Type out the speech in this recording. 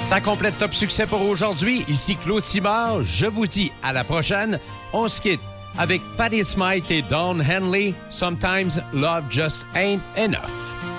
Ça complète Top Succès pour aujourd'hui. Ici Claude Simard. Je vous dis à la prochaine. On se quitte avec Patti Smythe et Don Henley. Sometimes Love Just Ain't Enough.